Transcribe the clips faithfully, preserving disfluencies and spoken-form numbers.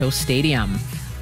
Stadium.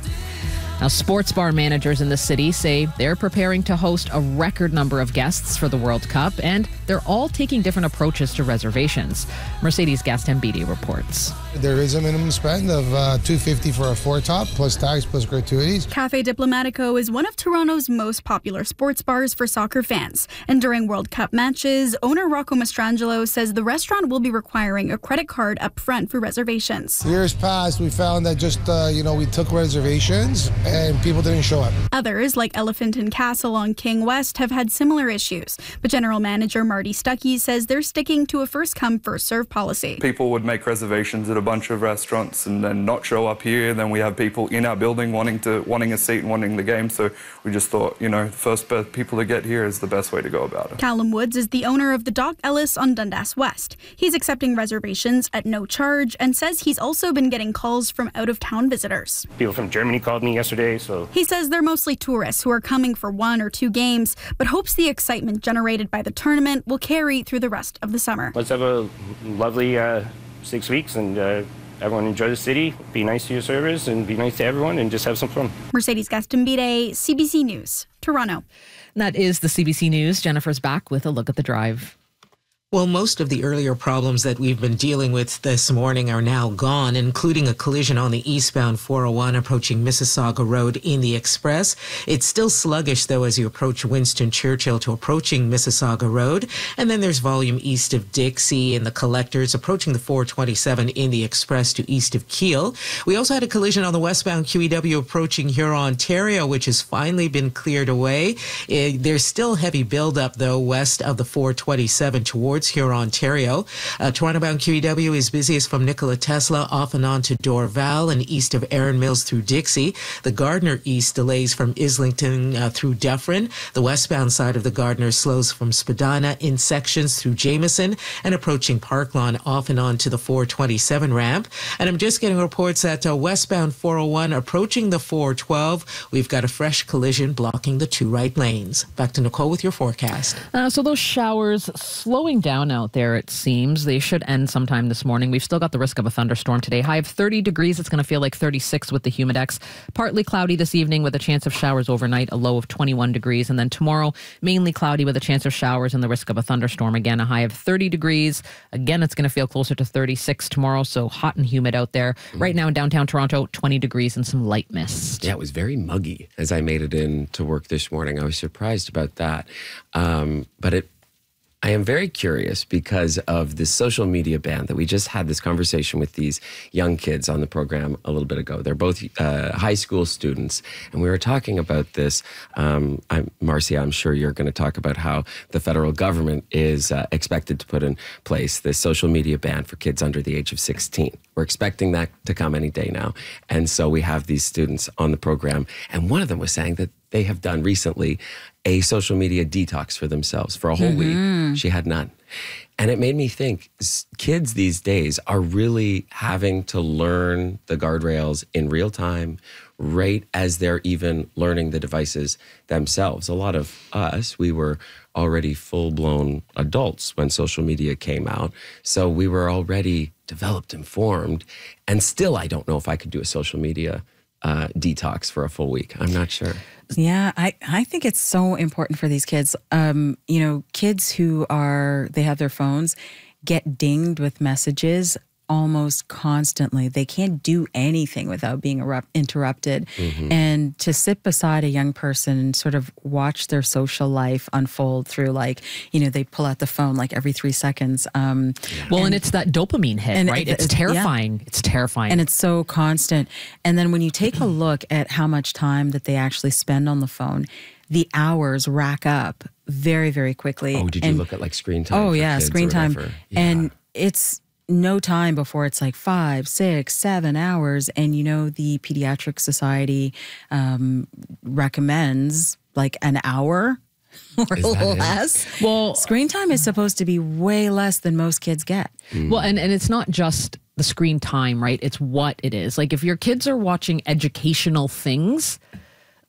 Now, sports bar managers in the city say they're preparing to host a record number of guests for the World Cup, and they're all taking different approaches to reservations. Mercedes Gastambide reports. There is a minimum spend of uh, two hundred fifty dollars for a four-top, plus tax, plus gratuities. Cafe Diplomatico is one of Toronto's most popular sports bars for soccer fans. And during World Cup matches, owner Rocco Mastrangelo says the restaurant will be requiring a credit card up front for reservations. Years past, we found that just, uh, you know, we took reservations and people didn't show up. Others, like Elephant and Castle on King West, have had similar issues. But General Manager Marty Stuckey says they're sticking to a first-come, first-served policy. People would make reservations at a bunch of restaurants and then not show up here. Then we have people in our building wanting to wanting a seat and wanting the game. So we just thought, you know, the first people to get here is the best way to go about it. Callum Woods is the owner of the Doc Ellis on Dundas West. He's accepting reservations at no charge and says he's also been getting calls from out-of-town visitors. People from Germany called me yesterday. So he says they're mostly tourists who are coming for one or two games, but hopes the excitement generated by the tournament will carry through the rest of the summer. Let's have a lovely uh, six weeks and uh, everyone enjoy the city, be nice to your servers and be nice to everyone and just have some fun. Mercedes Gastambide, C B C News, Toronto. And that is the C B C News. Jennifer's back with a look at the drive. Well, most of the earlier problems that we've been dealing with this morning are now gone, including a collision on the eastbound four oh one approaching Mississauga Road in the Express. It's still sluggish, though, as you approach Winston Churchill to approaching Mississauga Road. And then there's volume east of Dixie in the Collectors, approaching the four twenty-seven in the Express to east of Keele. We also had a collision on the westbound Q E W approaching Huron, Ontario, which has finally been cleared away. Uh, there's still heavy buildup, though, west of the four twenty-seven towards Huron, Ontario. Uh, Toronto-bound Q E W is busiest from Nikola Tesla off and on to Dorval and east of Erin Mills through Dixie. The Gardner East delays from Islington uh, through Dufferin. The westbound side of the Gardner slows from Spadina in sections through Jameson and approaching Park Lawn off and on to the four twenty-seven ramp. And I'm just getting reports that uh, westbound four oh one approaching the four twelve. We've got a fresh collision blocking the two right lanes. Back to Nicole with your forecast. Uh, so those showers slowing down out there, it seems. They should end sometime this morning. We've still got the risk of a thunderstorm today. High of thirty degrees. It's going to feel like thirty-six with the Humidex. Partly cloudy this evening with a chance of showers overnight, a low of twenty-one degrees. And then tomorrow, mainly cloudy with a chance of showers and the risk of a thunderstorm. Again, a high of thirty degrees. Again, it's going to feel closer to thirty-six tomorrow, so hot and humid out there. Mm. Right now in downtown Toronto, twenty degrees and some light mist. Yeah, it was very muggy as I made it in to work this morning. I was surprised about that. Um, but it I am very curious because of this social media ban that we just had this conversation with these young kids on the program a little bit ago. They're both uh, high school students, and we were talking about this. Um, I'm, Marcia, I'm sure you're going to talk about how the federal government is uh, expected to put in place this social media ban for kids under the age of sixteen. We're expecting that to come any day now. And so we have these students on the program, and one of them was saying that they have done recently a social media detox for themselves for a whole Mm-hmm. week. She had none. And it made me think, s- kids these days are really having to learn the guardrails in real time, right as they're even learning the devices themselves. A lot of us, we were already full-blown adults when social media came out. So we were already developed and formed. And still, I don't know if I could do a social media uh, detox for a full week. I'm not sure. Yeah, I, I think it's so important for these kids. Um, you know, kids who are, they have their phones, get dinged with messages almost constantly. They can't do anything without being erupt, interrupted. Mm-hmm. And to sit beside a young person and sort of watch their social life unfold through, like, you know, they pull out the phone like every three seconds. Um, well, and, and it's that dopamine hit, right? It, it's terrifying. Yeah. It's terrifying. And it's so constant. And then when you take a look at how much time that they actually spend on the phone, the hours rack up very, very quickly. Oh, did and, you look at like screen time? Oh, for yeah, kids screen time. Yeah. And it's no time before it's like five, six, seven hours. And, you know, the Pediatric Society um, recommends like an hour or less. It? Well, screen time is supposed to be way less than most kids get. Mm. Well, and, and it's not just the screen time, right? It's what it is. Like if your kids are watching educational things,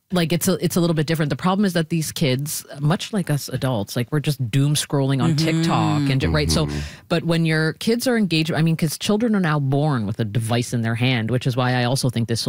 like it's a it's a little bit different. The problem is that these kids, much like us adults, like we're just doom scrolling on Mm-hmm. TikTok and right. Mm-hmm. So, but when your kids are engaged, I mean, because children are now born with a device in their hand, which is why I also think this